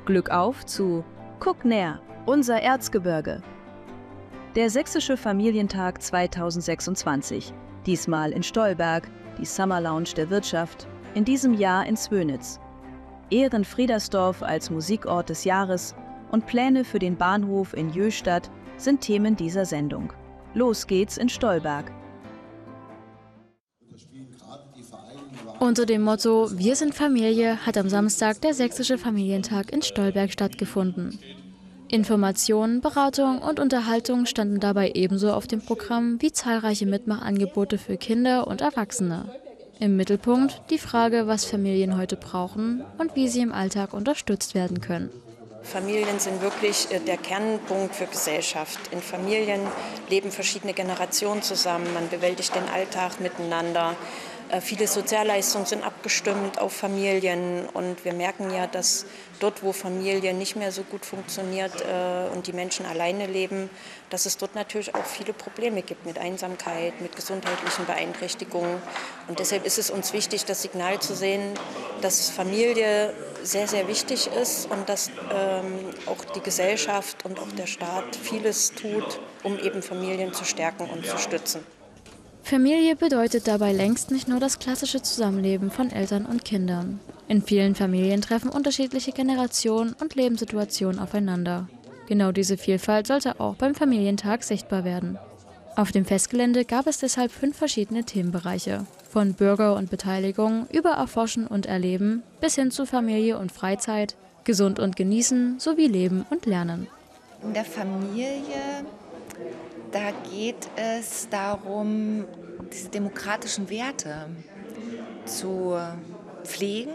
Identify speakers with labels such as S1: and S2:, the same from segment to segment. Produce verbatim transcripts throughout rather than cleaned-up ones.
S1: Glück auf zu Guck näher, unser Erzgebirge. Der Sächsische Familientag zweitausendsechsundzwanzig. Diesmal in Stolberg, die Summer Lounge der Wirtschaft, in diesem Jahr in Zwönitz. Ehren Friedersdorf als Musikort des Jahres und Pläne für den Bahnhof in Jöhstadt sind Themen dieser Sendung. Los geht's in Stolberg.
S2: Unter dem Motto Wir sind Familie hat am Samstag der Sächsische Familientag in Stolberg stattgefunden. Information, Beratung und Unterhaltung standen dabei ebenso auf dem Programm wie zahlreiche Mitmachangebote für Kinder und Erwachsene. Im Mittelpunkt die Frage, was Familien heute brauchen und wie sie im Alltag unterstützt werden können.
S3: Familien sind wirklich der Kernpunkt für Gesellschaft. In Familien leben verschiedene Generationen zusammen, man bewältigt den Alltag miteinander. Viele Sozialleistungen sind abgestimmt auf Familien und wir merken ja, dass dort, wo Familie nicht mehr so gut funktioniert äh, und die Menschen alleine leben, dass es dort natürlich auch viele Probleme gibt mit Einsamkeit, mit gesundheitlichen Beeinträchtigungen. Und deshalb ist es uns wichtig, das Signal zu sehen, dass Familie sehr, sehr wichtig ist und dass ähm, auch die Gesellschaft und auch der Staat vieles tut, um eben Familien zu stärken und zu stützen.
S2: Familie bedeutet dabei längst nicht nur das klassische Zusammenleben von Eltern und Kindern. In vielen Familien treffen unterschiedliche Generationen und Lebenssituationen aufeinander. Genau diese Vielfalt sollte auch beim Familientag sichtbar werden. Auf dem Festgelände gab es deshalb fünf verschiedene Themenbereiche. Von Bürger und Beteiligung über Erforschen und Erleben bis hin zu Familie und Freizeit, Gesund und Genießen sowie Leben und Lernen.
S4: In der Familie, da geht es darum, diese demokratischen Werte zu pflegen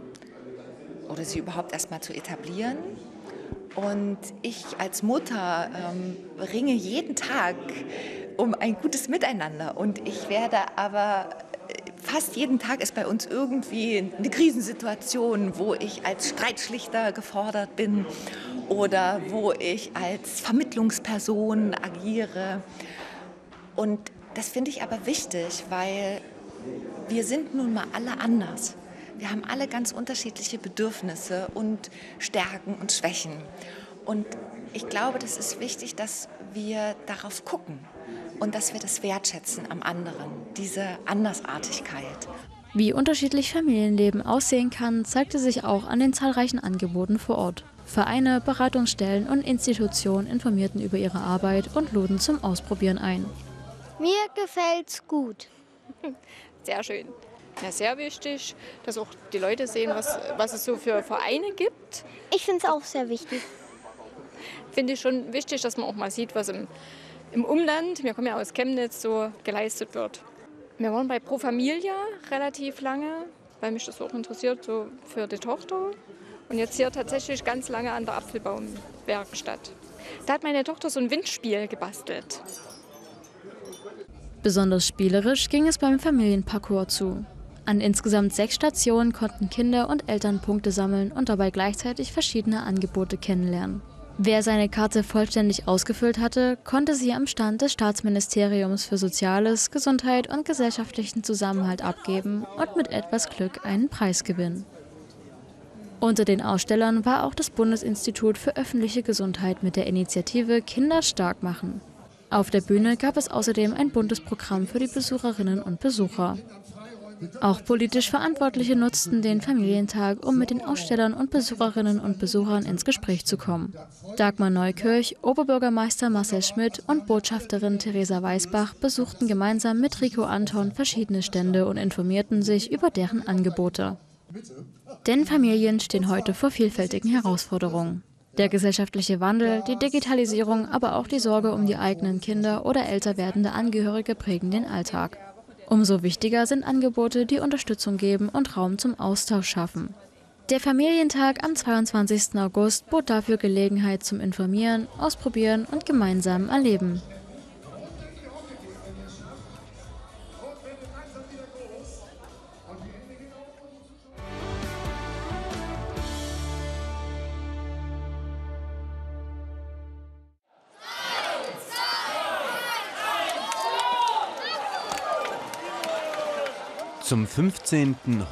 S4: oder sie überhaupt erstmal zu etablieren. Und ich als Mutter ähm, ringe jeden Tag um ein gutes Miteinander. Und ich werde aber, fast jeden Tag ist bei uns irgendwie eine Krisensituation, wo ich als Streitschlichter gefordert bin oder wo ich als Vermittlungsperson agiere. Und das finde ich aber wichtig, weil wir sind nun mal alle anders. Wir haben alle ganz unterschiedliche Bedürfnisse und Stärken und Schwächen. Und ich glaube, das ist wichtig, dass wir darauf gucken und dass wir das wertschätzen am anderen, diese Andersartigkeit.
S2: Wie unterschiedlich Familienleben aussehen kann, zeigte sich auch an den zahlreichen Angeboten vor Ort. Vereine, Beratungsstellen und Institutionen informierten über ihre Arbeit und luden zum Ausprobieren ein.
S5: Mir gefällt's gut.
S6: Sehr schön. Ja, sehr wichtig, dass auch die Leute sehen, was, was es so für Vereine gibt.
S5: Ich finde es auch sehr wichtig.
S6: Finde ich schon wichtig, dass man auch mal sieht, was im, im Umland, wir kommen ja aus Chemnitz, so geleistet wird. Wir waren bei Pro Familia relativ lange, weil mich das auch interessiert, so für die Tochter. Und jetzt hier tatsächlich ganz lange an der Apfelbaumwerkstatt. Da hat meine Tochter so ein Windspiel gebastelt.
S2: Besonders spielerisch ging es beim Familienparcours zu. An insgesamt sechs Stationen konnten Kinder und Eltern Punkte sammeln und dabei gleichzeitig verschiedene Angebote kennenlernen. Wer seine Karte vollständig ausgefüllt hatte, konnte sie am Stand des Staatsministeriums für Soziales, Gesundheit und gesellschaftlichen Zusammenhalt abgeben und mit etwas Glück einen Preis gewinnen. Unter den Ausstellern war auch das Bundesinstitut für öffentliche Gesundheit mit der Initiative Kinder stark machen. Auf der Bühne gab es außerdem ein buntes Programm für die Besucherinnen und Besucher. Auch politisch Verantwortliche nutzten den Familientag, um mit den Ausstellern und Besucherinnen und Besuchern ins Gespräch zu kommen. Dagmar Neukirch, Oberbürgermeister Marcel Schmidt und Botschafterin Theresa Weißbach besuchten gemeinsam mit Rico Anton verschiedene Stände und informierten sich über deren Angebote. Denn Familien stehen heute vor vielfältigen Herausforderungen. Der gesellschaftliche Wandel, die Digitalisierung, aber auch die Sorge um die eigenen Kinder oder älter werdende Angehörige prägen den Alltag. Umso wichtiger sind Angebote, die Unterstützung geben und Raum zum Austausch schaffen. Der Familientag am zweiundzwanzigsten August bot dafür Gelegenheit zum Informieren, Ausprobieren und gemeinsamen Erleben.
S7: Zum fünfzehnten